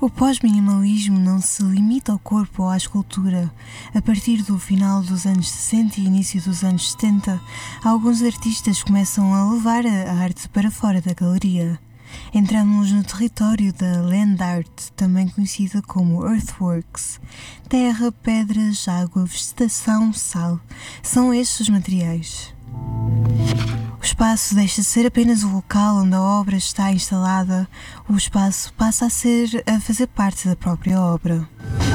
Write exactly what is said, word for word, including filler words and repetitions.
O pós-minimalismo não se limita ao corpo ou à escultura. A partir do final dos anos sessenta e início dos anos setenta, alguns artistas começam a levar a arte para fora da galeria. Entramos no território da land art, também conhecida como earthworks. Terra, pedras, água, vegetação, sal. São estes os materiais. O espaço deixa de ser apenas o local onde a obra está instalada, o espaço passa a ser a fazer parte da própria obra.